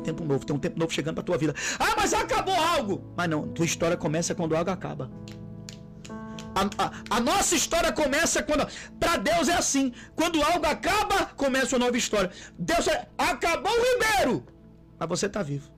tempo novo. Tem um tempo novo chegando para a tua vida. Ah, mas acabou algo. Mas não, tua história começa quando algo acaba. A nossa história começa quando... Para Deus é assim. Quando algo acaba, começa uma nova história. Deus acabou o ribeiro. Mas você está vivo.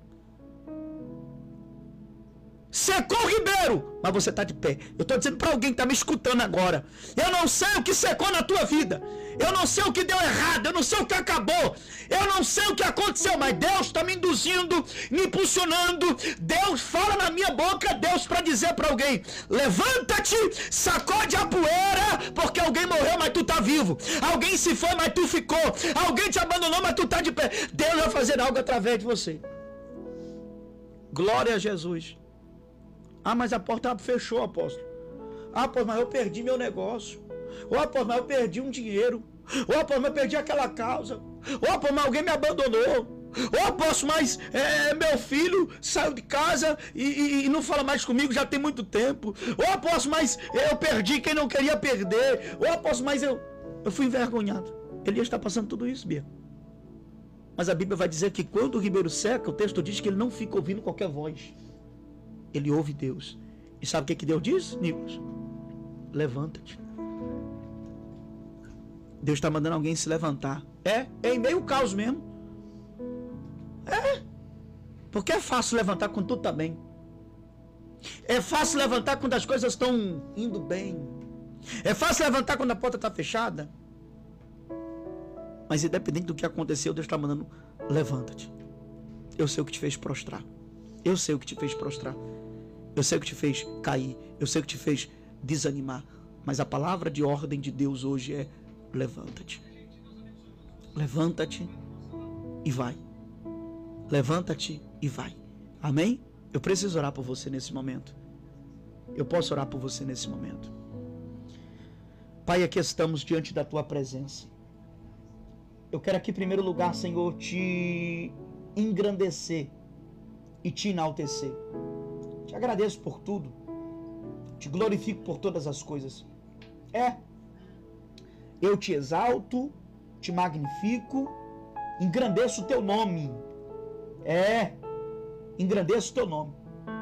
Secou o ribeiro, mas você está de pé. Eu estou dizendo para alguém que está me escutando agora. Eu não sei o que secou na tua vida. Eu não sei o que deu errado. Eu não sei o que acabou. Eu não sei o que aconteceu. Mas Deus está me induzindo, me impulsionando. Deus fala na minha boca. Deus para dizer para alguém: levanta-te, sacode a poeira, porque alguém morreu, mas tu está vivo. Alguém se foi, mas tu ficou. Alguém te abandonou, mas tu está de pé. Deus vai fazer algo através de você. Glória a Jesus. Ah, mas a porta fechou, apóstolo. Ah, apóstolo, mas eu perdi meu negócio. Ô, apóstolo, mas eu perdi um dinheiro. Ô, apóstolo, mas eu perdi aquela causa. Ô, apóstolo, mas alguém me abandonou. Ô, apóstolo, mas meu filho saiu de casa e não fala mais comigo já tem muito tempo. Ô, apóstolo, mas eu perdi quem não queria perder. Ô, apóstolo, mas eu fui envergonhado. Elias está passando tudo isso, Bia. Mas a Bíblia vai dizer que quando o ribeiro seca, o texto diz que ele não fica ouvindo qualquer voz. Ele ouve Deus. E sabe o que Deus diz, Nicolas? Levanta-te. Deus está mandando alguém se levantar. É em meio ao caos mesmo. Porque é fácil levantar quando tudo está bem. É fácil levantar quando as coisas estão indo bem. É fácil levantar quando a porta está fechada. Mas independente do que aconteceu, Deus está mandando: levanta-te. Eu sei o que te fez prostrar. Eu sei o que te fez prostrar. Eu sei o que te fez cair. Eu sei o que te fez desanimar. Mas a palavra de ordem de Deus hoje é: levanta-te. Levanta-te e vai. Levanta-te e vai. Amém? Eu preciso orar por você nesse momento. Eu posso orar por você nesse momento. Pai, aqui estamos diante da tua presença. Eu quero aqui em primeiro lugar, Senhor, te engrandecer e te enaltecer. Te agradeço por tudo. Te glorifico por todas as coisas. Eu te exalto, te magnifico, engrandeço o teu nome. Engrandeço o teu nome.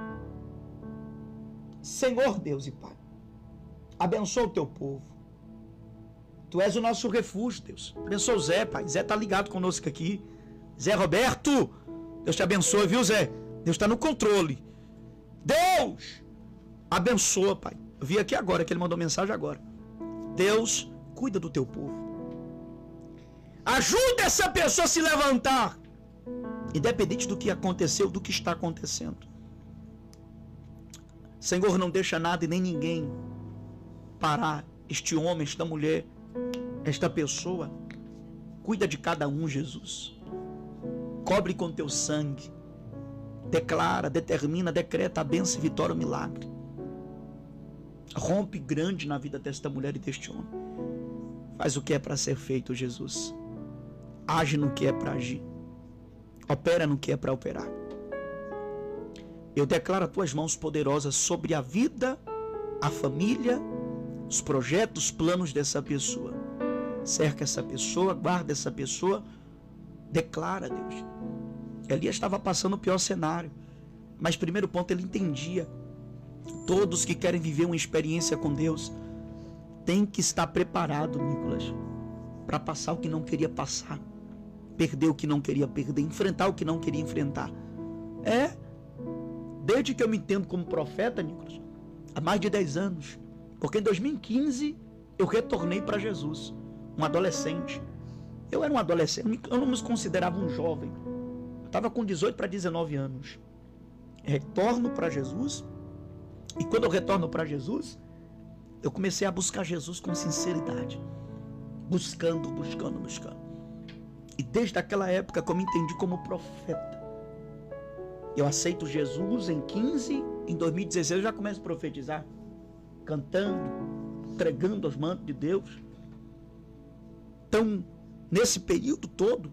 Senhor Deus e Pai, abençoa o teu povo. Tu és o nosso refúgio, Deus. Abençoa o Zé, Pai. Zé está ligado conosco aqui. Zé Roberto, Deus te abençoe, viu, Zé? Deus está no controle. Deus abençoa, Pai. Eu vi aqui agora que ele mandou mensagem agora. Deus cuida do teu povo. Ajuda essa pessoa a se levantar. Independente do que aconteceu, do que está acontecendo. Senhor, não deixa nada e nem ninguém parar este homem, esta mulher, esta pessoa. Cuida de cada um, Jesus. Cobre com teu sangue. Declara, determina, decreta a bênção, a vitória, o milagre. Rompe grande na vida desta mulher e deste homem. Faz o que é para ser feito, Jesus. Age no que é para agir. Opera no que é para operar. Eu declaro as tuas mãos poderosas sobre a vida, a família, os projetos, os planos dessa pessoa. Cerca essa pessoa, guarda essa pessoa. Declara, Deus. Elias estava passando o pior cenário. Mas primeiro ponto, ele entendia. Todos que querem viver uma experiência com Deus têm que estar preparado, Nicolas, para passar o que não queria passar. Perder o que não queria perder. Enfrentar o que não queria enfrentar. Desde que eu me entendo como profeta, Nicolas, há mais de 10 anos. Porque em 2015 eu retornei para Jesus. Um adolescente. Eu era um adolescente. Eu não me considerava um jovem. Eu estava com 18 para 19 anos. Retorno para Jesus. E quando eu retorno para Jesus, eu comecei a buscar Jesus com sinceridade. Buscando. E desde aquela época que eu me entendi como profeta. Eu aceito Jesus em 15, em 2016 eu já começo a profetizar. Cantando, entregando os mantos de Deus. Então, nesse período todo,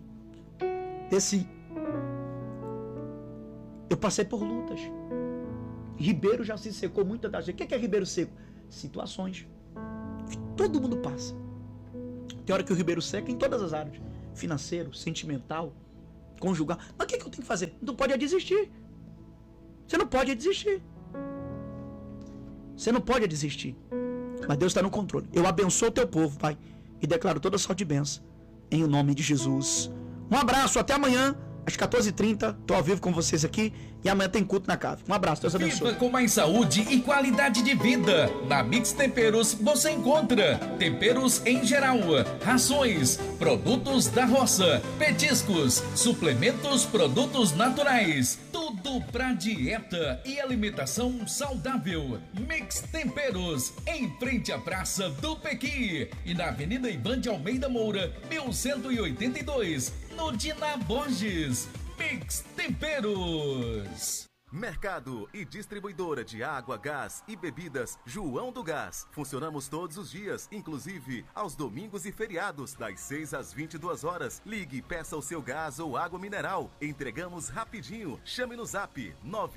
eu passei por lutas. Ribeiro já se secou muitas das vezes. O que é ribeiro seco? Situações que todo mundo passa. Tem hora que o ribeiro seca em todas as áreas. Financeiro, sentimental, conjugal. Mas o que eu tenho que fazer? Não pode desistir. Você não pode desistir. Você não pode desistir. Mas Deus está no controle. Eu abençoo o teu povo, Pai, e declaro toda sorte de bênção em o nome de Jesus. Um abraço, até amanhã, às 14h30. Estou ao vivo com vocês aqui e amanhã tem culto na cave. Um abraço, Deus abençoe. Viva com mais saúde e qualidade de vida. Na Mix Temperos você encontra temperos em geral, rações, produtos da roça, petiscos, suplementos, produtos naturais. Tudo pra dieta e alimentação saudável. Mix Temperos, em frente à Praça do Pequi e na Avenida Ivan de Almeida Moura, 1182, no Dina Borges. Mix Temperos. Mercado e distribuidora de água, gás e bebidas João do Gás. Funcionamos todos os dias, inclusive aos domingos e feriados, das 6 às 22 horas. Ligue e peça o seu gás ou água mineral. Entregamos rapidinho. Chame no zap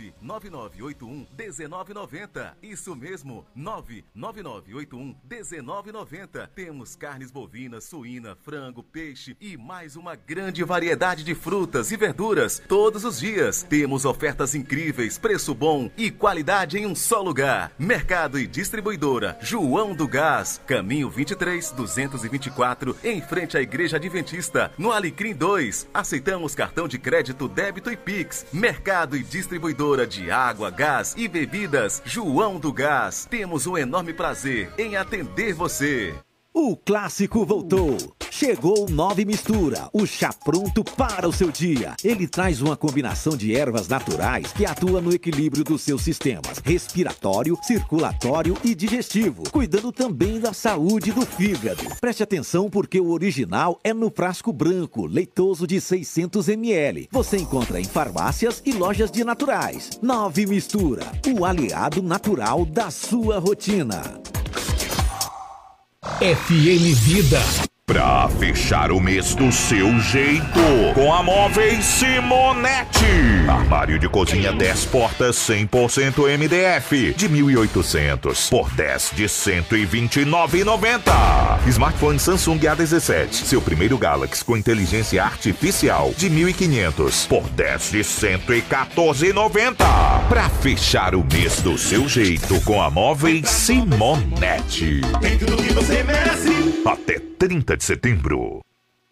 99981-1990. Isso mesmo, 99981-1990. Temos carnes bovinas, suína, frango, peixe e mais uma grande variedade de frutas e verduras todos os dias. Temos ofertas incríveis, preço bom e qualidade em um só lugar. Mercado e distribuidora João do Gás, caminho 23-224, em frente à Igreja Adventista, no Alecrim 2. Aceitamos cartão de crédito, débito e Pix. Mercado e distribuidora de água, gás e bebidas João do Gás. Temos um enorme prazer em atender você. O clássico voltou. Chegou o 9 Mistura, o chá pronto para o seu dia. Ele traz uma combinação de ervas naturais que atua no equilíbrio dos seus sistemas respiratório, circulatório e digestivo, cuidando também da saúde do fígado. Preste atenção porque o original é no frasco branco, leitoso de 600 ml. Você encontra em farmácias e lojas de naturais. 9 Mistura, o aliado natural da sua rotina. FM Vida. Pra fechar o mês do seu jeito, com a Móveis Simonetti. Armário de cozinha 10 portas 100% MDF de 1.800 por 10 de 129,90. Smartphone Samsung A17, seu primeiro Galaxy com inteligência artificial de 1.500 por 10 de 114,90. Pra fechar o mês do seu jeito, com a Móveis Simonetti. Tem tudo que você merece. Até 30 de setembro.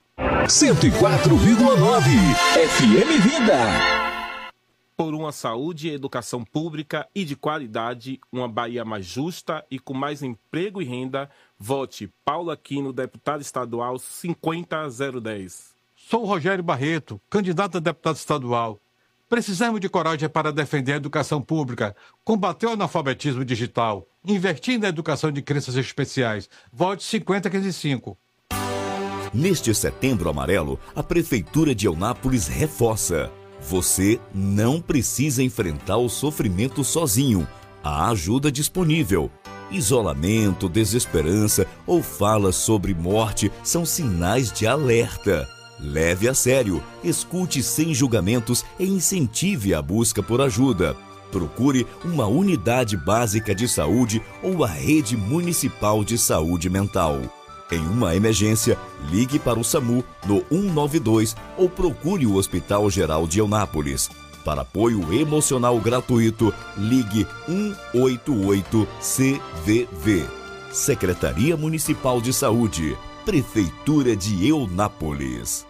104,9 FM Vida. Por uma saúde e educação pública e de qualidade, uma Bahia mais justa e com mais emprego e renda, vote Paulo Aquino, deputado estadual 50010. Sou Rogério Barreto, candidato a deputado estadual. Precisamos de coragem para defender a educação pública, combater o analfabetismo digital, investir na educação de crianças especiais. Vote 5015. Neste Setembro Amarelo, a Prefeitura de Eunápolis reforça: você não precisa enfrentar o sofrimento sozinho. Há ajuda disponível. Isolamento, desesperança ou fala sobre morte são sinais de alerta. Leve a sério, escute sem julgamentos e incentive a busca por ajuda. Procure uma unidade básica de saúde ou a rede municipal de saúde mental. Em uma emergência, ligue para o SAMU no 192 ou procure o Hospital Geral de Eunápolis. Para apoio emocional gratuito, ligue 188-CVV. Secretaria Municipal de Saúde, Prefeitura de Eunápolis.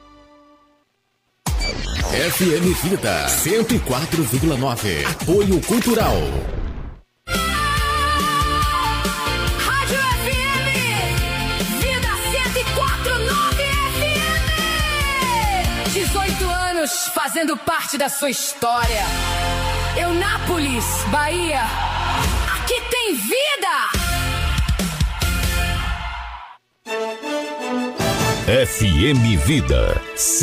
FM Vida 104,9. Apoio Cultural. Rádio FM Vida 104,9 FM. 18 anos fazendo parte da sua história. Eunápolis, Bahia. Aqui tem vida. FM Vida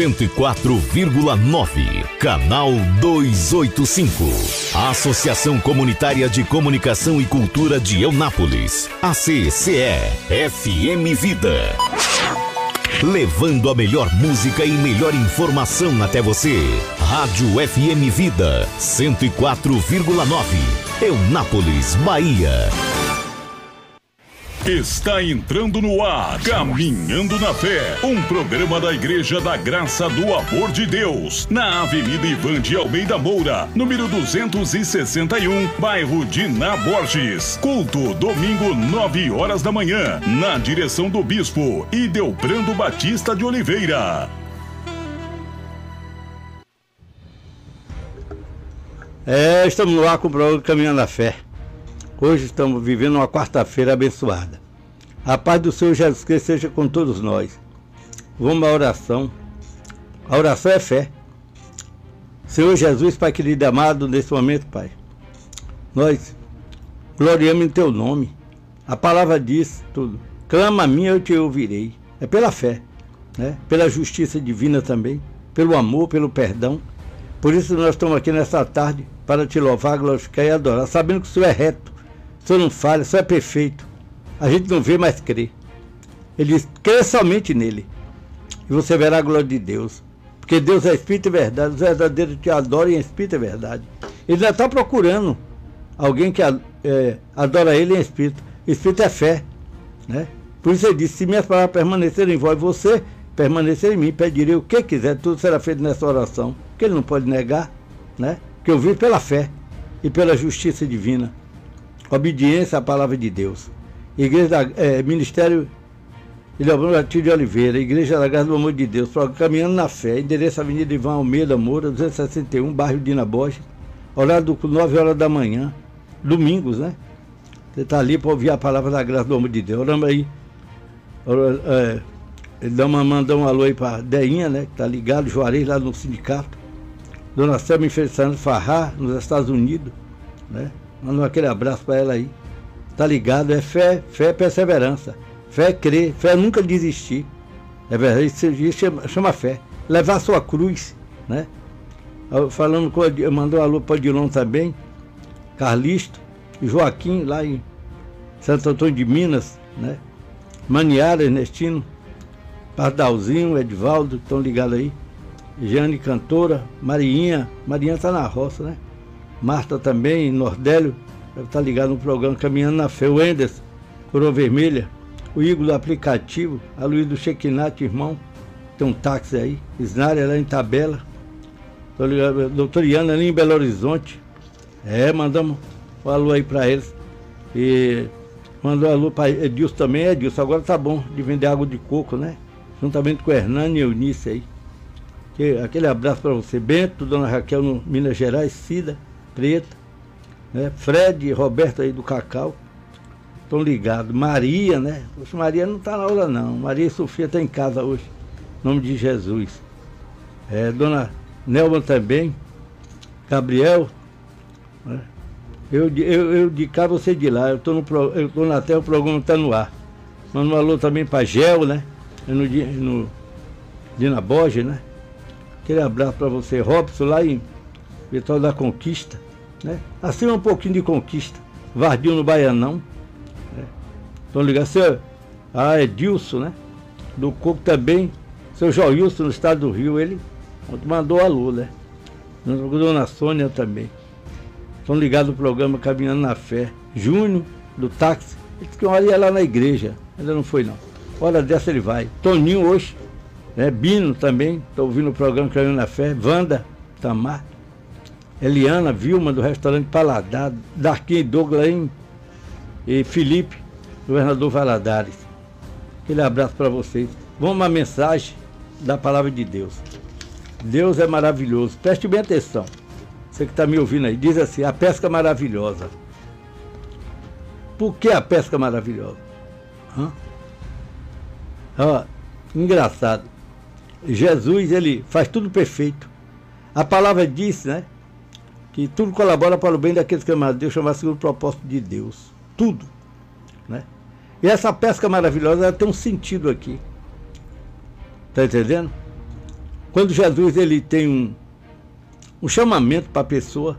104,9, canal 285. A Associação Comunitária de Comunicação e Cultura de Eunápolis, ACCE, FM Vida. Levando a melhor música e melhor informação até você. Rádio FM Vida 104,9, Eunápolis, Bahia. Está entrando no ar, Caminhando na Fé, um programa da Igreja da Graça do Amor de Deus, na Avenida Ivan de Almeida Moura, número 261, bairro de Ná Borges. Culto, domingo, 9 horas da manhã, na direção do Bispo Idelbrando Batista de Oliveira. Estamos no ar com o programa Caminhando na Fé. Hoje estamos vivendo uma quarta-feira abençoada. A paz do Senhor Jesus Cristo seja com todos nós. Vamos à oração. A oração é fé. Senhor Jesus, Pai querido e amado, nesse momento, Pai, nós gloriamos em Teu nome. A palavra diz tudo. Clama a mim, eu te ouvirei. É pela fé, né? Pela justiça divina também, pelo amor, pelo perdão. Por isso nós estamos aqui nessa tarde para Te louvar, glorificar e adorar, sabendo que o Senhor é reto. O Senhor não falha, o Senhor é perfeito. A gente não vê, mas crê. Ele diz, crê somente nele. E você verá a glória de Deus. Porque Deus é Espírito e verdade. Os verdadeiros te adoram em Espírito e verdade. Ele já está procurando alguém que adora ele em Espírito. Espírito é fé, né? Por isso ele disse, se minhas palavras permanecerem em vós, você permanecer em mim, pedirei o que quiser, tudo será feito nessa oração. Porque ele não pode negar, né? Que eu vivo pela fé e pela justiça divina. Obediência à palavra de Deus. Igreja Ministério Idelbrando Batista de Oliveira, Igreja da Graça do Amor de Deus, Caminhando na Fé, endereço Avenida Ivan Almeida Moura, 261, bairro de Ná Borges, horário 9 horas da manhã, domingos, né? Você está ali para ouvir a palavra da graça do amor de Deus. Oramos aí. Ele mandou um alô aí para Deinha, né? Que está ligado, Juarez, lá no sindicato. Dona Selma Fernando Farrá, nos Estados Unidos, né? Manda aquele abraço para ela aí. Tá ligado? É fé, fé, perseverança. Fé é crer, fé é nunca desistir. É verdade, isso chama fé. Levar a sua cruz, né? Falando com mandou um alô para o Odilon também, Carlisto, Joaquim, lá em Santo Antônio de Minas, né? Maniara, Ernestino, Pardalzinho, Edvaldo, estão ligados aí. Jane Cantora, Marinha está na roça, né? Marta também, Nordélio, deve estar ligado no programa Caminhando na Fé. O Enderson, Coroa Vermelha, o Igor do aplicativo, a Luiz do Chequinate, irmão, tem um táxi aí, Isnária lá em Tabela, doutor Iana ali em Belo Horizonte, mandamos um alô aí para eles, e mandou um alô para Edilson também. Edilson, agora tá bom de vender água de coco, né? Juntamente com o Hernani e Eunice aí. Aquele abraço para você, Bento, Dona Raquel no Minas Gerais, Cida, Preta, né? Fred e Roberto aí do Cacau, estão ligados. Maria, né? Poxa, Maria não está na aula não, Maria e Sofia estão em casa hoje, em nome de Jesus. Dona Nelma também, Gabriel, né? Eu de cá, você de lá, eu estou na tela, o programa está no ar. Manda um alô também para Gel, né? No Ná Borges, né? Aquele abraço para você, Robson, lá em Vitória da Conquista, né? Acima um pouquinho de Conquista, Vardinho no Baianão, né? Estão ligados, seu Edilson, né? Do Coco também, seu Joilson no estado do Rio, ele mandou alô, né? Dona Sônia também. Estão ligados no programa Caminhando na Fé. Júnior, do táxi, ele disse que uma hora ia lá na igreja, ainda não foi não. Hora dessa ele vai. Toninho hoje, né? Bino também, estou ouvindo o programa Caminhando na Fé. Wanda, Tamar, Eliana, Vilma do restaurante Paladar, Darquinho e Douglas e Felipe, governador Valadares. Aquele abraço para vocês. Vamos à mensagem da palavra de Deus. Deus é maravilhoso. Preste bem atenção. Você que está me ouvindo aí, diz assim, a pesca maravilhosa. Por que a pesca maravilhosa? Engraçado. Jesus, ele faz tudo perfeito. A palavra diz, né, que tudo colabora para o bem daqueles que amam a Deus, chamar segundo o propósito de Deus. Tudo, né? E essa pesca maravilhosa, ela tem um sentido aqui. Está entendendo? Quando Jesus, ele tem um chamamento para a pessoa,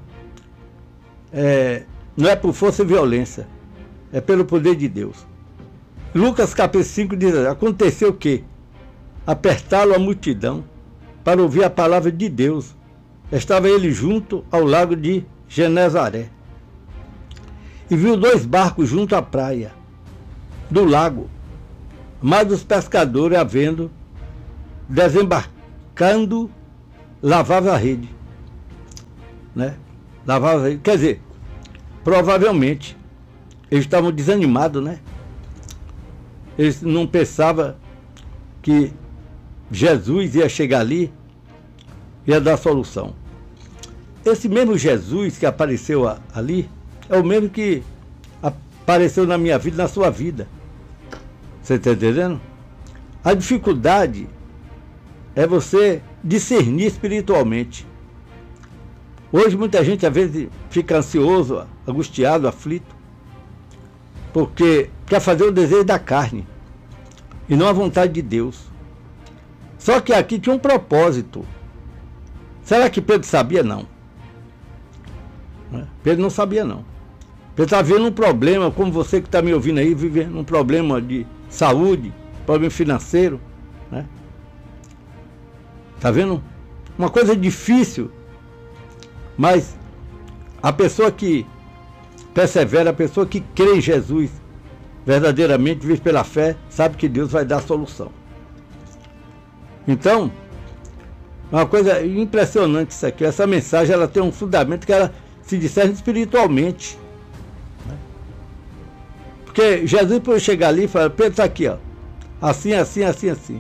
não é por força e violência, é pelo poder de Deus. Lucas capítulo 5 diz, aconteceu o quê? Apertaram a multidão para ouvir a palavra de Deus. Estava ele junto ao lago de Genezaré. E viu 2 barcos junto à praia. do lago, mas os pescadores, havendo desembarcando, lavavam a rede, né? Lavavam a rede. Quer dizer, provavelmente eles estavam desanimados, né? Eles não pensavam que Jesus ia chegar ali, ia dar solução. Esse mesmo Jesus que apareceu ali é o mesmo que apareceu na minha vida, na sua vida. Você está entendendo? A dificuldade é você discernir espiritualmente. Hoje muita gente às vezes fica ansioso, angustiado, aflito, porque quer fazer o desejo da carne e não a vontade de Deus. Só que aqui tinha um propósito. Será que Pedro sabia? Não. Pedro não sabia, não. Pedro está vendo um problema, como você que está me ouvindo aí, vivendo um problema de saúde, problema financeiro, né? Está vendo? Uma coisa difícil, mas a pessoa que persevera, a pessoa que crê em Jesus verdadeiramente, vive pela fé, sabe que Deus vai dar a solução. Então, uma coisa impressionante isso aqui. Essa mensagem, ela tem um fundamento que ela se discerne espiritualmente. Porque Jesus pode chegar ali e falar: Pedro, está aqui, ó, assim, assim, assim, assim.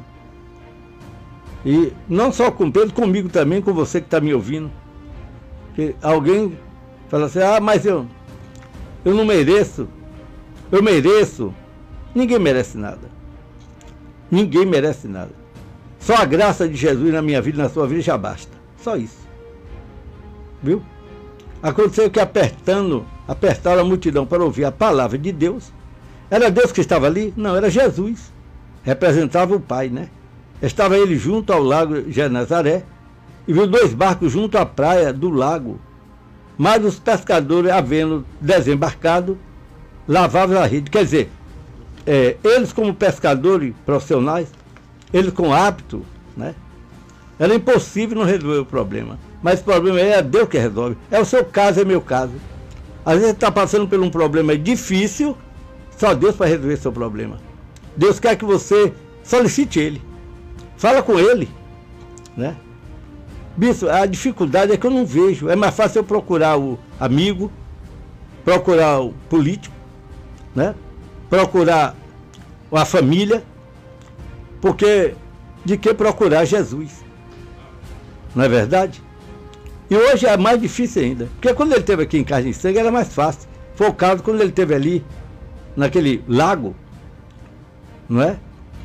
E não só com Pedro, comigo também, com você que está me ouvindo. Porque alguém fala assim: ah, mas eu não mereço. Eu mereço. Ninguém merece nada. Ninguém merece nada. Só a graça de Jesus na minha vida e na sua vida já basta. Só isso. Viu? Aconteceu que apertaram a multidão para ouvir a palavra de Deus. Era Deus que estava ali? Não, era Jesus. Representava o Pai, né? Estava ele junto ao lago de Genezaré e viu 2 barcos junto à praia do lago. Mas os pescadores, havendo desembarcado, lavavam a rede. Quer dizer, eles como pescadores profissionais, eles com hábito, né? Era impossível não resolver o problema. Mas o problema é Deus que resolve. É o seu caso, é meu caso. Às vezes você está passando por um problema difícil, só Deus para resolver seu problema. Deus quer que você solicite Ele. Fala com Ele, né? Bispo, a dificuldade é que eu não vejo. É mais fácil eu procurar o amigo, procurar o político, né? Procurar a família, porque de que procurar Jesus. Não é verdade? E hoje é mais difícil ainda. Porque quando ele esteve aqui em carne e sangue era mais fácil. Foi o caso quando ele esteve ali, naquele lago, não é?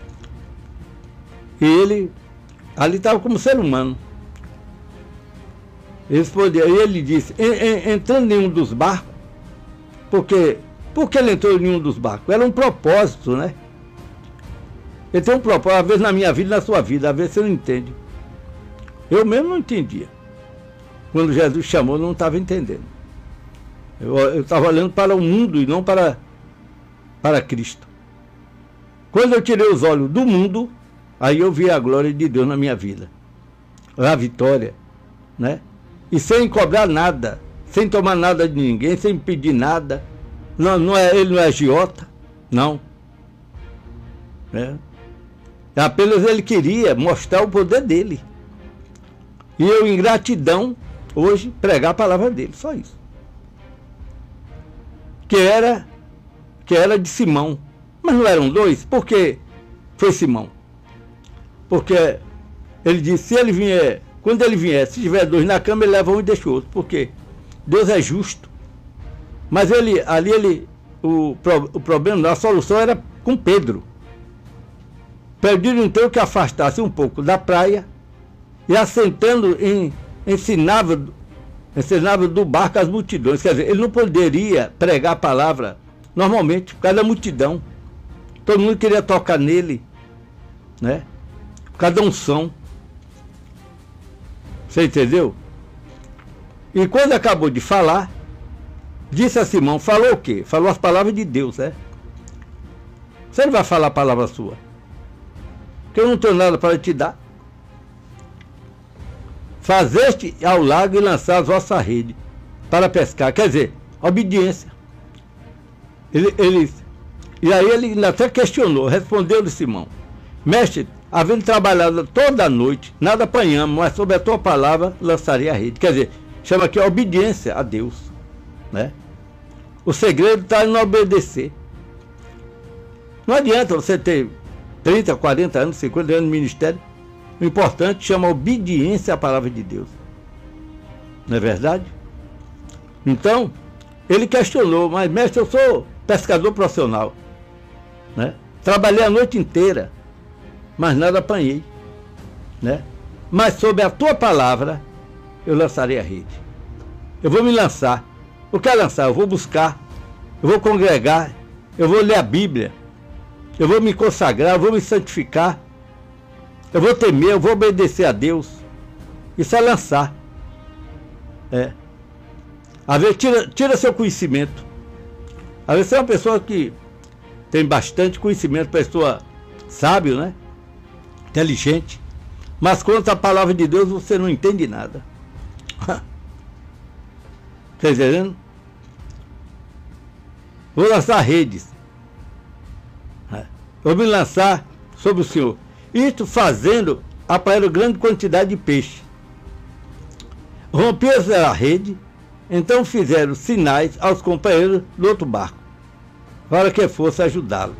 E ele ali estava como ser humano. Ele disse, entrando em um dos barcos, por que ele entrou em um dos barcos? Era um propósito, né? Ele tem um propósito, às vezes na minha vida e na sua vida, às vezes você não entende. Eu mesmo não entendia. Quando Jesus chamou, eu não estava entendendo. Eu estava olhando para o mundo e não para Cristo. Quando eu tirei os olhos do mundo, aí eu vi a glória de Deus na minha vida. A vitória, né? E sem cobrar nada, sem tomar nada de ninguém, sem pedir nada. Ele não é agiota, não. Apenas ele queria mostrar o poder dele. E eu, em gratidão, hoje, pregar a palavra dele, só isso. Que era de Simão. Mas não eram 2? Por que foi Simão? Porque ele disse, se ele vier, quando ele vier, se tiver 2 na cama, ele leva um e deixa o outro. Por quê? Deus é justo. Mas o problema, a solução era com Pedro. Pediram então que afastasse um pouco da praia e assentando ensinava do barco as multidões. Quer dizer, ele não poderia pregar a palavra normalmente por causa da multidão. Todo mundo queria tocar nele, né? Por causa da unção. Você entendeu? E quando acabou de falar, disse a Simão, falou o quê? Falou as palavras de Deus, né? Você não vai falar a palavra sua, porque eu não tenho nada para te dar. Fazeste ao lago e lançar a vossa rede para pescar. Quer dizer, obediência. E aí ele até questionou, respondeu-lhe Simão: mestre, havendo trabalhado toda a noite, nada apanhamos, mas sobre a tua palavra lançarei a rede. Quer dizer, chama aqui a obediência a Deus, né? O segredo está em não obedecer. Não adianta você ter 30, 40 anos, 50 anos de ministério. O importante chama obediência à palavra de Deus. Não é verdade? Então, ele questionou: mas mestre, eu sou pescador profissional, né? Trabalhei a noite inteira, mas nada apanhei, né? Mas sob a tua palavra eu lançarei a rede. Eu vou me lançar. O que é lançar? Eu vou buscar, eu vou congregar, eu vou ler a Bíblia, eu vou me consagrar, eu vou me santificar, eu vou temer, eu vou obedecer a Deus. Isso é lançar. Às vezes tira seu conhecimento. Às vezes você é uma pessoa que tem bastante conhecimento, pessoa sábio, né? Inteligente. Mas quanto à palavra de Deus, você não entende nada. Está entendendo? Vou lançar redes. Vou me lançar sobre o Senhor. Isto fazendo, apanharam grande quantidade de peixe. Rompeu-se a rede, então fizeram sinais aos companheiros do outro barco, para que fosse ajudá-los.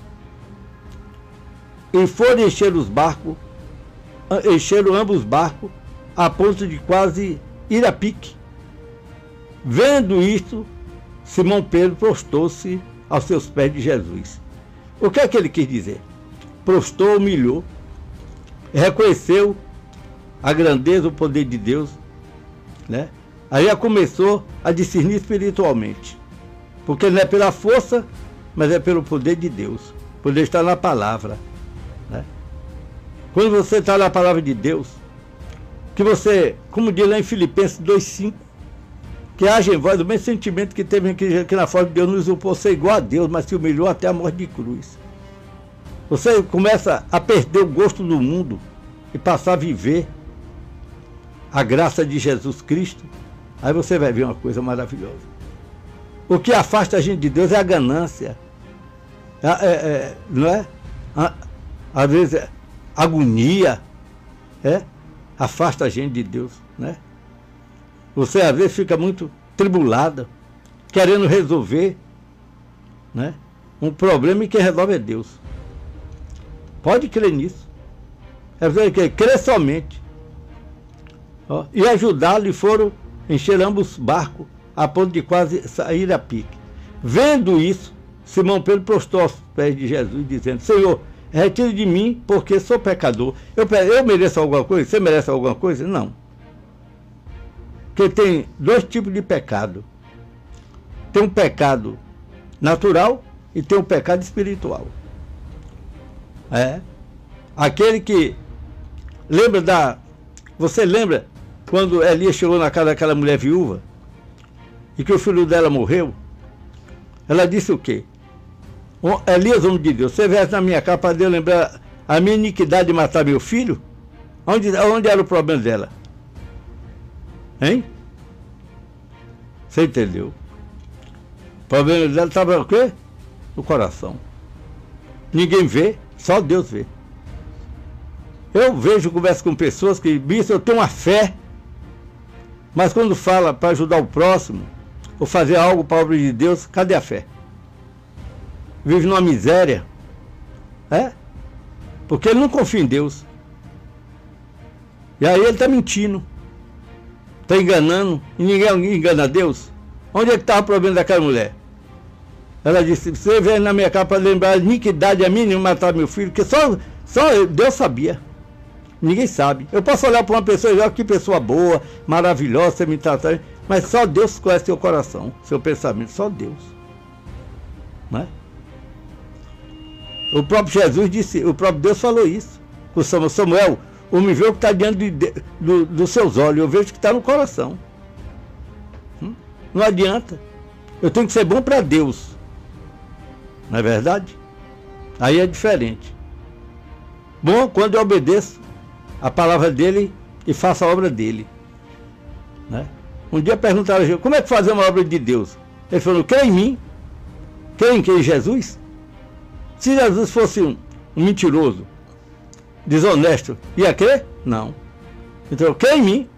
E foram encheram ambos os barcos, a ponto de quase ir a pique. Vendo isto, Simão Pedro prostrou-se aos seus pés de Jesus. O que é que ele quis dizer? Prostrou, humilhou, reconheceu a grandeza, o poder de Deus, né? Aí já começou a discernir espiritualmente, porque não é pela força, mas é pelo poder de Deus. O poder está na palavra, né? Quando você está na palavra de Deus, que você, como diz lá em Filipenses 2,5, que haja em vós o mesmo sentimento que teve que na forma de Deus nos usurpou ser igual a Deus, mas se humilhou até a morte de cruz. Você começa a perder o gosto do mundo e passar a viver a graça de Jesus Cristo. Aí você vai ver uma coisa maravilhosa. O que afasta a gente de Deus é a ganância. Não é? Às vezes agonia. Afasta a gente de Deus, né? Você às vezes fica muito tribulada, querendo resolver, né, um problema, e quem resolve é Deus. Pode crer nisso. É você que crer somente. E ajudá-lo, e foram encher ambos os barcos, a ponto de quase sair a pique. Vendo isso, Simão Pedro prostrou aos pés de Jesus, dizendo: Senhor, retire de mim, porque sou pecador. Eu mereço alguma coisa? Você merece alguma coisa? Não. Porque tem dois tipos de pecado. Tem um pecado natural e tem um pecado espiritual. Aquele que... Você lembra quando Elias chegou na casa daquela mulher viúva e que o filho dela morreu? Ela disse o quê? Elias, homem de Deus, você viesse na minha casa para Deus lembrar a minha iniquidade de matar meu filho? Onde era o problema dela? Hein? Você entendeu? O problema dela estava o quê? No coração. Ninguém vê, só Deus vê. Eu converso com pessoas que dizem: eu tenho uma fé, mas quando fala para ajudar o próximo, ou fazer algo para a obra de Deus, cadê a fé? Vive numa miséria. Porque ele não confia em Deus. E aí ele está mentindo, está enganando, e ninguém engana Deus. Onde é que estava o problema daquela mulher? Ela disse: você veio na minha casa para lembrar a iniquidade a mim, não matar meu filho, porque só Deus sabia. Ninguém sabe. Eu posso olhar para uma pessoa e dizer: que pessoa boa, maravilhosa, você me trata, mas só Deus conhece seu coração, seu pensamento, só Deus. Não é? O próprio Jesus disse, o próprio Deus falou isso com Samuel: o me vê o que está diante dos seus olhos, eu vejo o que está no coração. Não adianta. Eu tenho que ser bom para Deus. Não é verdade? Aí é diferente. Bom quando eu obedeço a palavra dele e faço a obra dele, né? Um dia perguntaram a Jesus: como é que fazer uma obra de Deus? Ele falou: crê em mim. Crê em quem? Jesus? Se Jesus fosse um mentiroso, desonesto, ia crer? Não. Então, crê em mim.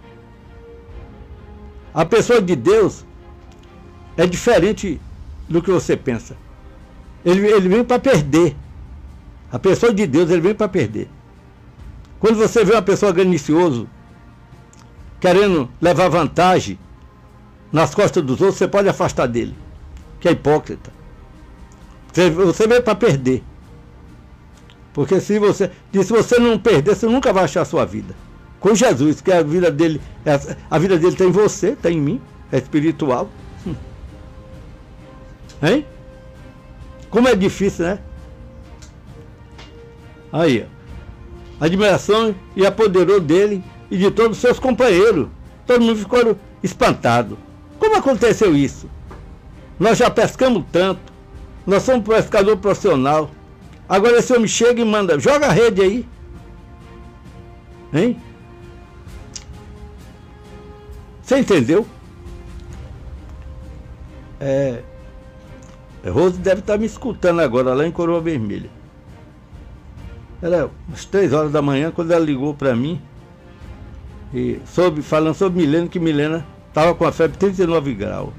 A pessoa de Deus é diferente do que você pensa. Ele vem para perder. A pessoa de Deus, ele vem para perder. Quando você vê uma pessoa ganancioso, querendo levar vantagem nas costas dos outros, você pode afastar dele, que é hipócrita. Você veio para perder. Porque se você não perder, você nunca vai achar a sua vida. Com Jesus, que a vida dele está em você, está em mim, é espiritual. Hein? Como é difícil, né? Aí, ó. A admiração e apoderou dele e de todos os seus companheiros. Todo mundo ficou espantado. Como aconteceu isso? Nós já pescamos tanto. Nós somos pescador profissional. Agora esse homem chega e manda, joga a rede aí. Hein? Você entendeu? Rose deve estar me escutando agora, lá em Coroa Vermelha. Era umas 3 horas da manhã, quando ela ligou para mim, e falando sobre Milena, que Milena estava com a febre 39 graus.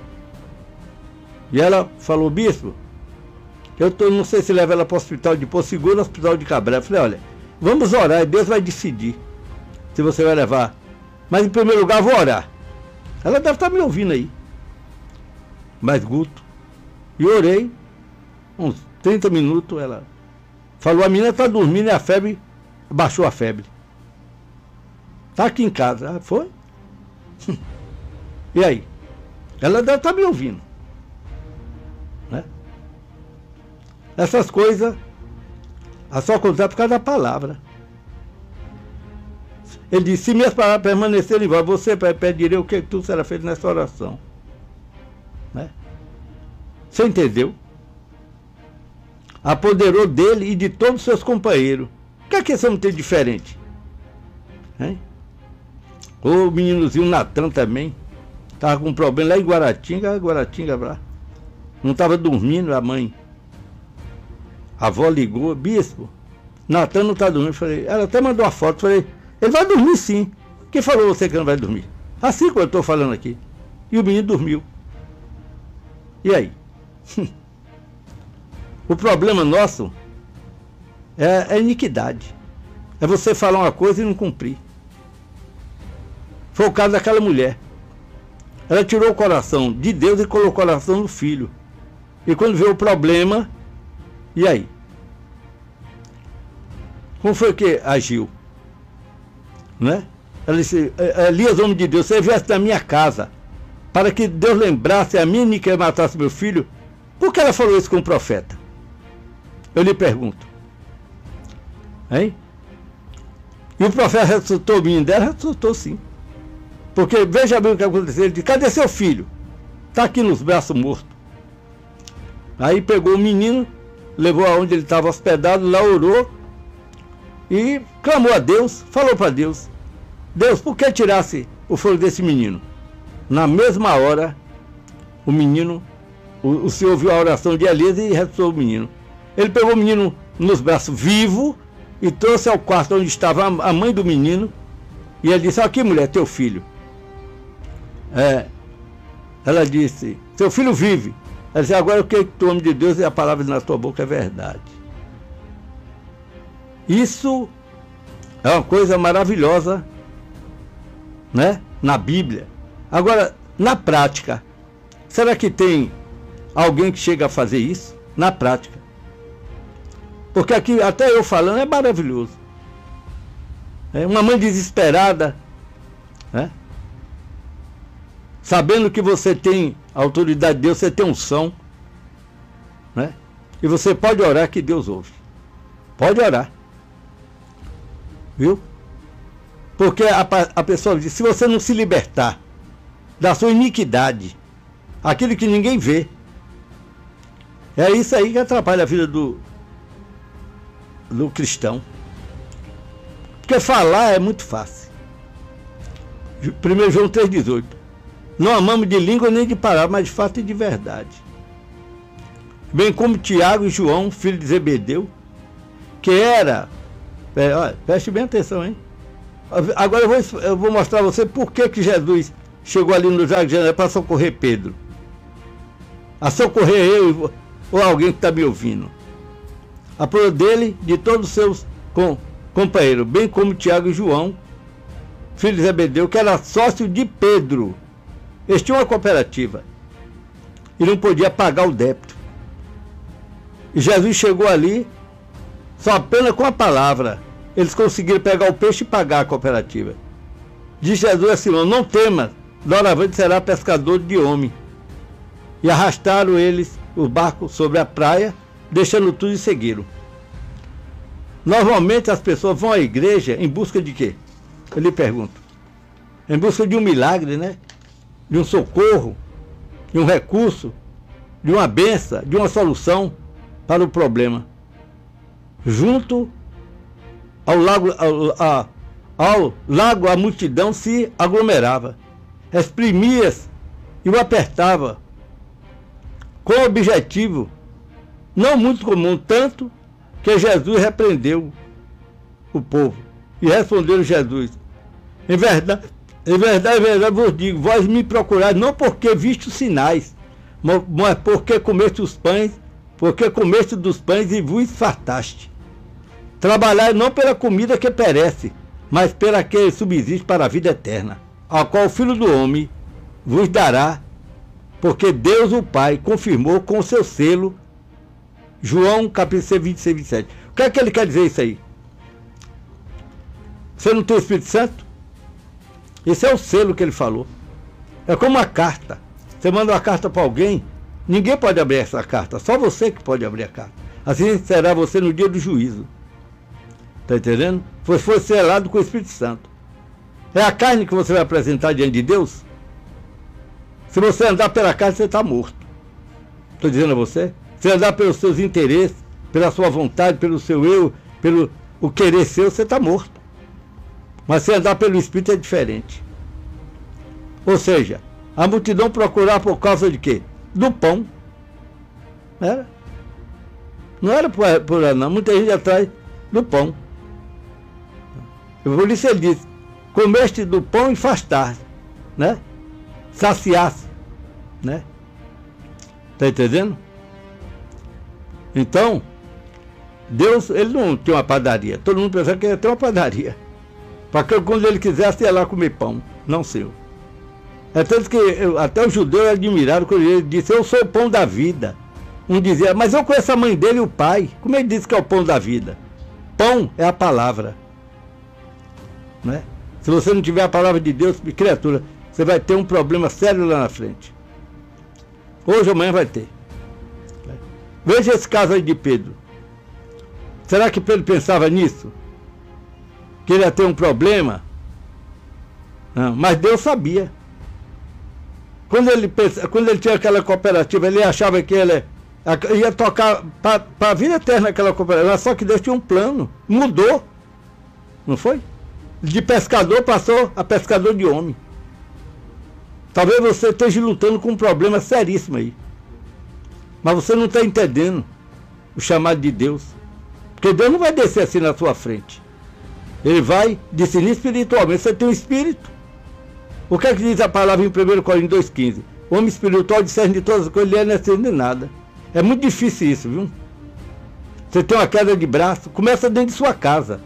E ela falou, bispo, não sei se leva ela para o hospital de Porto Seguro ou hospital de Cabral. Eu falei, olha, vamos orar e Deus vai decidir se você vai levar. Mas em primeiro lugar, vou orar. Ela deve estar me ouvindo aí. Mas Guto. E orei, uns 30 minutos, ela falou, a menina está dormindo e a febre, baixou a febre. Está aqui em casa. Ah, foi? E aí? Ela deve estar me ouvindo. Né? Essas coisas só acontecem por causa da palavra. Ele disse, se minhas palavras permanecerem em vós, você pedirei o que tudo será feito nessa oração. Né? Você entendeu? Apoderou dele e de todos os seus companheiros. O que é que esse homem tem diferente? Hein? O meninozinho Natan também estava com um problema lá em Guaratinga lá. Não estava dormindo, a mãe. A avó ligou, bispo, Natan não está dormindo. Falei, ela até mandou uma foto, falei, ele vai dormir sim. Quem falou você que não vai dormir? Assim como eu estou falando aqui. E o menino dormiu. E aí? O problema nosso é a iniquidade. É você falar uma coisa e não cumprir. Foi o caso daquela mulher. Ela tirou o coração de Deus e colocou o coração do filho. E quando veio o problema, e aí? Como foi que agiu? Né? Ela disse, Elias, homem de Deus, você viesse da minha casa para que Deus lembrasse a mim e que matasse meu filho. Por que ela falou isso com o profeta? Eu lhe pergunto. Hein? E o profeta ressuscitou o menino dela? Ressuscitou sim. Porque veja bem o que aconteceu. Ele disse, cadê seu filho? Está aqui nos braços morto. Aí pegou o menino, levou aonde ele estava hospedado, lá orou e clamou a Deus, falou para Deus, Deus, por que tirasse o fôlego desse menino? Na mesma hora, o menino, o Senhor ouviu a oração de Elias e ressuscitou o menino. Ele pegou o menino nos braços vivo e trouxe ao quarto onde estava a mãe do menino e ele disse, aqui mulher, teu filho. Ela disse, seu filho vive. Ela disse, agora o que tu, homem de Deus, e a palavra na tua boca é verdade. Isso é uma coisa maravilhosa, né? Na Bíblia. Agora, na prática, será que tem alguém que chega a fazer isso? Na prática. Porque aqui, até eu falando, é maravilhoso. Uma mãe desesperada, né? Sabendo que você tem a autoridade de Deus, você tem unção, né? E você pode orar que Deus ouve. Pode orar. Viu? Porque a pessoa diz, se você não se libertar da sua iniquidade, aquilo que ninguém vê, é isso aí que atrapalha a vida do cristão. Porque falar é muito fácil. 1 João 3,18. Não amamos de língua nem de palavra, mas de fato e de verdade. bem como Tiago e João, filho de Zebedeu, que era... olha, preste bem atenção, hein? Agora eu vou mostrar a você por que Jesus chegou ali no Jardim de Janeiro para socorrer Pedro. A socorrer eu ou alguém que está me ouvindo. A prova dele, de todos os seus companheiros, bem como Tiago e João, filho de Zebedeu, que era sócio de Pedro. Eles tinham uma cooperativa e não podia pagar o débito. E Jesus chegou ali só apenas com a palavra. Eles conseguiram pegar o peixe e pagar a cooperativa. Diz Jesus a Simão: não temas, doravante será pescador de homem. E arrastaram eles o barco sobre a praia, deixando tudo e seguiram. Normalmente as pessoas vão à igreja em busca de quê? Eu lhe pergunto. Em busca de um milagre, né? De um socorro, de um recurso, de uma bênção, de uma solução para o problema. Junto ao lago, a multidão se aglomerava, exprimia-se e o apertava, com o objetivo não muito comum, tanto que Jesus repreendeu o povo. E respondeu Jesus: em verdade vos digo, vós me procurais não porque viste os sinais, mas porque comeste os pães, porque comeste dos pães e vos fartaste. Trabalhai não pela comida que perece, mas pela que subsiste para a vida eterna, a qual o Filho do Homem vos dará, porque Deus o Pai confirmou com o seu selo. João capítulo 6, 26, 27. O que é que ele quer dizer isso aí? Você não tem o Espírito Santo? Esse é o selo que ele falou. É como uma carta. Você manda uma carta para alguém, ninguém pode abrir essa carta, só você que pode abrir a carta. Assim será você no dia do juízo. Está entendendo? Foi selado com o Espírito Santo. É a carne que você vai apresentar diante de Deus? Se você andar pela carne, você está morto. Estou dizendo a você. Se andar pelos seus interesses, pela sua vontade, pelo seu eu, pelo o querer seu, você está morto. Mas se andar pelo Espírito é diferente. Ou seja, a multidão procurar por causa de quê? Do pão. Era. Não era por não. Muita gente atrás do pão. Por isso ele disse: comeste do pão e fastaste, né? Saciaste, né? Está entendendo? Então, Deus, ele não tinha uma padaria. Todo mundo pensava que ia ter uma padaria. Para que quando ele quisesse ia lá comer pão, não seu. É tanto que até os judeus admiraram quando ele disse: eu sou o pão da vida. Um dizia: mas eu conheço a mãe dele e o pai. Como ele disse que é o pão da vida? Pão é a palavra. Né? Se você não tiver a palavra de Deus, criatura, você vai ter um problema sério lá na frente. Hoje ou amanhã vai ter. Veja esse caso aí de Pedro. Será que Pedro pensava nisso? Que ele ia ter um problema? Não, mas Deus sabia. Quando ele tinha aquela cooperativa, ele achava que ele ia tocar para a vida eterna aquela cooperativa. Só que Deus tinha um plano. Mudou. Não foi? De pescador passou a pescador de homem. Talvez você esteja lutando com um problema seríssimo aí. Mas você não está entendendo o chamado de Deus. Porque Deus não vai descer assim na sua frente. Ele vai discernir espiritualmente. Você tem um espírito. O que é que diz a palavra em 1 Coríntios 2,15? O homem espiritual discerne de todas as coisas, ele não discerne de nada. É muito difícil isso, viu? Você tem uma queda de braço, começa dentro de sua casa.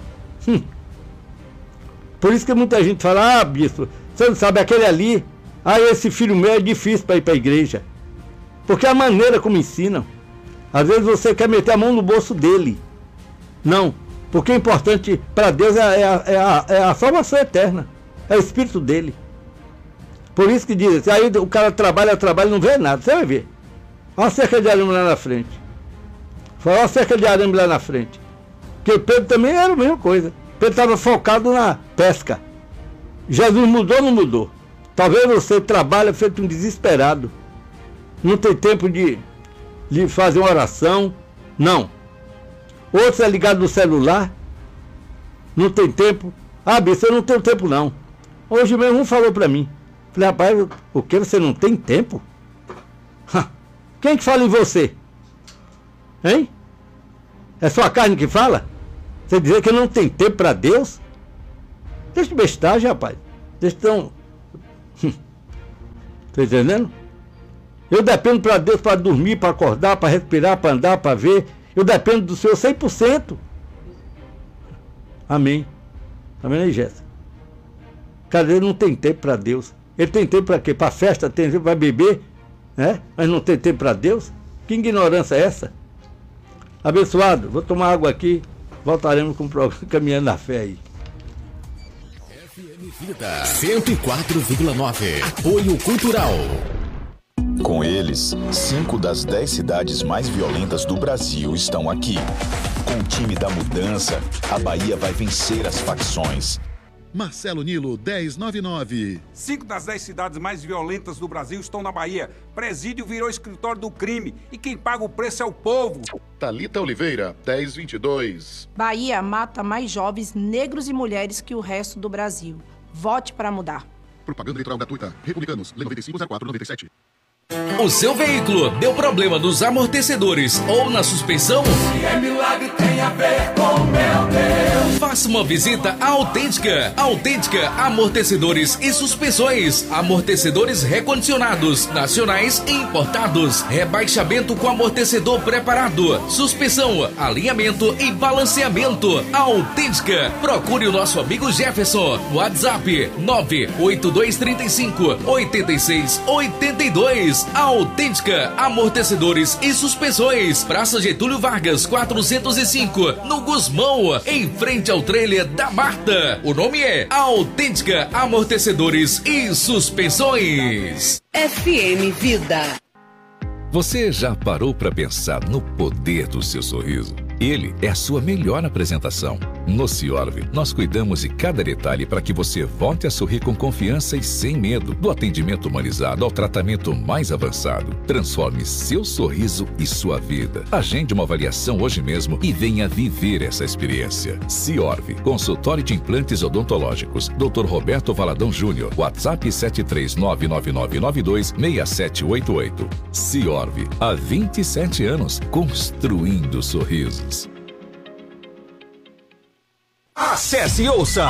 Por isso que muita gente fala: ah, bispo, você não sabe, aquele ali, esse filho meu é difícil para ir para a igreja. Porque é a maneira como ensinam. Às vezes você quer meter a mão no bolso dele. Não, porque o importante para Deus é a salvação eterna. É o espírito dele. Por isso que diz, aí o cara trabalha, e não vê nada. Você vai ver. Olha a cerca de arame lá na frente. Olha a cerca de arame lá na frente. Porque Pedro também era a mesma coisa. Pedro estava focado na pesca. Jesus mudou ou não mudou? Talvez você trabalhe feito um desesperado. Não tem tempo de fazer uma oração. Não. Outro é ligado no celular. Não tem tempo. Ah, bicho, eu não tenho tempo não. Hoje mesmo um falou para mim. Falei: rapaz, o que? Você não tem tempo? Quem que fala em você? Hein? É só a carne que fala? Você dizer que não tem tempo para Deus? Deixa de bestagem, rapaz. Deixa tão... Tá entendendo? Eu dependo para Deus para dormir, para acordar, para respirar, para andar, para ver. Eu dependo do Senhor 100%. Amém. Amém, né, Jéssica? Cara, ele não tem tempo para Deus. Ele tem tempo para quê? Para festa, tem tempo para beber, né? Mas não tem tempo para Deus? Que ignorância é essa? Abençoado, vou tomar água aqui. Voltaremos com o programa Caminhando na Fé aí. FM Vida 104,9. Apoio Cultural. Com eles, 5 das 10 cidades mais violentas do Brasil estão aqui. Com o time da mudança, a Bahia vai vencer as facções. Marcelo Nilo, 1099. 5 das 10 cidades mais violentas do Brasil estão na Bahia. Presídio virou escritório do crime e quem paga o preço é o povo. Thalita Oliveira, 1022. Bahia mata mais jovens negros e mulheres que o resto do Brasil. Vote para mudar. Propaganda eleitoral gratuita. Republicanos, Lei 950497. O seu veículo deu problema nos amortecedores ou na suspensão? Se é milagre, tem a ver com meu Deus. Faça uma visita à Autêntica. Autêntica Amortecedores e Suspensões. Amortecedores recondicionados, nacionais e importados. Rebaixamento com amortecedor preparado. Suspensão, alinhamento e balanceamento. Autêntica. Procure o nosso amigo Jefferson. WhatsApp 98235-8682. Autêntica Amortecedores e Suspensões. Praça Getúlio Vargas, 405, no Gusmão, em frente ao trailer da Marta. O nome é Autêntica Amortecedores e Suspensões. FM Vida. Você já parou para pensar no poder do seu sorriso? Ele é a sua melhor apresentação. No Ciorv, nós cuidamos de cada detalhe para que você volte a sorrir com confiança e sem medo. Do atendimento humanizado ao tratamento mais avançado. Transforme seu sorriso e sua vida. Agende uma avaliação hoje mesmo e venha viver essa experiência. Ciorv, consultório de implantes odontológicos. Dr. Roberto Valadão Júnior. WhatsApp 73999926788. Ciorv, há 27 anos, construindo sorrisos. Acesse e ouça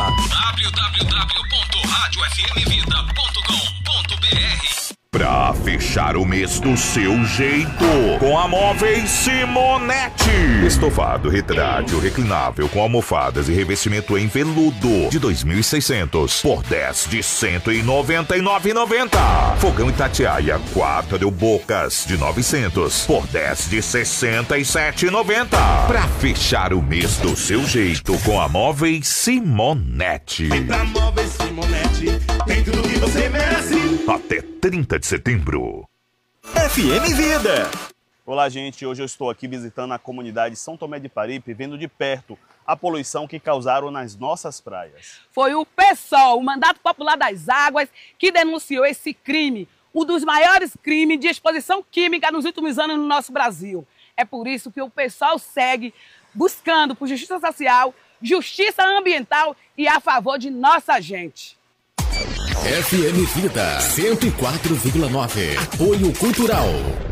www.radiofmvida.com.br. Pra fechar o mês do seu jeito, com a Móveis Simonetti. Estofado retrátil reclinável com almofadas e revestimento em veludo de 2.600 por 10 de 199,90. Fogão Itatiaia 4 de bocas de 900 por 10 de 67,90. Pra fechar o mês do seu jeito com a Móveis Simonetti. Vem pra Móveis Simonetti, tem tudo que você merece. Até 30 de setembro. FM Vida. Olá, gente. Hoje eu estou aqui visitando a comunidade São Tomé de Paripe, vendo de perto a poluição que causaram nas nossas praias. Foi o PSOL, o Mandato Popular das Águas, que denunciou esse crime, um dos maiores crimes de exposição química nos últimos anos no nosso Brasil. É por isso que o PSOL segue buscando por justiça social, justiça ambiental e a favor de nossa gente. FM Vida 104,9. Apoio Cultural.